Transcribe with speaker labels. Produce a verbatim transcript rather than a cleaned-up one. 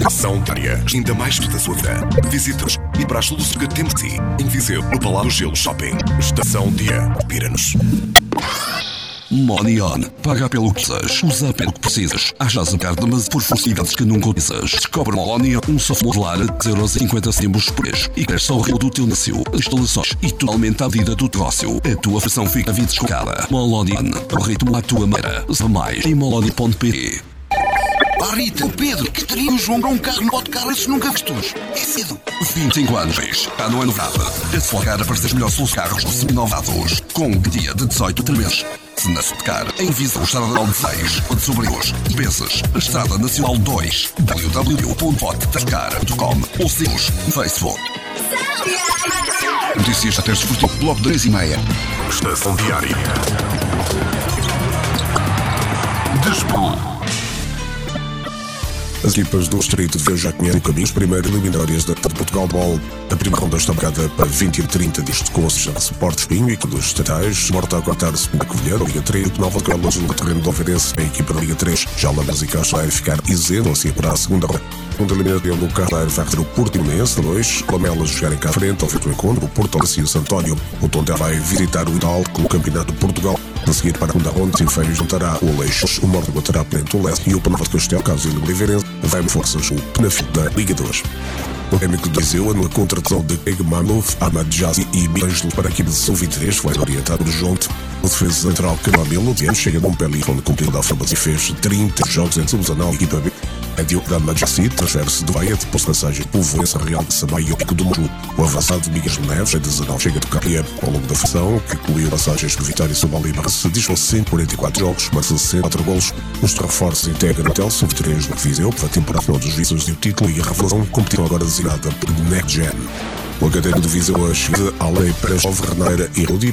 Speaker 1: Estação Diária, ainda mais da sua vida. Visite-nos e para as soluções que temos de si. Em Viseu, no Palácio Gelo Shopping. Estação Dia, Pira-nos.
Speaker 2: Money On. Paga pelo que precisas. Usa pelo que precisas. Achas a carta, mas por facilidades que nunca utilizas. Descobre Money On, um software modular de dez euros e cinquenta cêntimos por mês. E quer só o rio do teu negócio. Instalações e totalmente à medida do negócio. A tua versão fica vida descocada. Money On. O ritmo à tua maneira. Saiba mais em moloni ponto pt.
Speaker 3: Ah, Rita, Pedro, que teria o João para um carro no autocarro esses nunca vistos. É cedo.
Speaker 2: vinte e cinco anos, vês? Já não é novidade. É só pagar para os melhores pelos carros semi-novados. Com um dia de dezoito meses. Se na Sotcar, em Viseu, Estrada Nacional dezesseis, de Sobrios, Bezes, Estrada Nacional dois, w w w ponto autocar ponto com ou siga-nos no Facebook. Notícias até desportivo, bloco três e meia.
Speaker 1: Estação Diária. Desporto.
Speaker 4: As equipas do Distrito de Viseu já conhecem o caminho. As primeiras eliminatórias da de Portugal Ball. A primeira ronda está marcada para vinte e trinta disto com a Associação Sport Espinho e dos estatais. Morta a quartar-se na Covilhã, da Liga três. Nova de Carlos no terreno do Alvarense. A equipa da Liga três, já na Música, vai ficar isento assim para a segunda ronda. Segunda eliminatória do Carreiro vai ter o Portimonense, dois. Lamelas jogarem cá à frente ao fim do encontro. O Porto Alessio Santónio. O Tondela vai visitar o Idal com o Campeonato de Portugal. A seguir para a segunda ronda, Sinfãs juntará o Aleixos. O Morte baterá Plento o Leste e o Panova de Castelo, caso ele Oliveirense. Vai forças o Penafil da Liga dois. O Académico de Viseu, na contratação de Egmanov, Ahmad Jazi e Michelangelo para a equipe de São vinte e três, foi orientado por Jonte. O defesa central Camilo de chega de um pé livre onde cumpriu da Fabas e fez trinta jogos em sub-dezenove, equipa B. É Diogo da Majassi, transfere-se do Bahia, depois passagem Povoense Real de Samay e o Pico do Muro. O avançado Miguel Neves, em dezenove, chega do Carrier ao longo da função, que incluiu passagens de Vitória e São Bolívar, se dispôs cento e quarenta e quatro jogos, mas sessenta e quatro golos. Os reforços integram o Tel sub três do Viseu, para a temporada final dos visos e o título e a revelação, competição agora designada por Next Gen. O Académico de Viseu a chega a Lei para Jove Reneira e Rudi.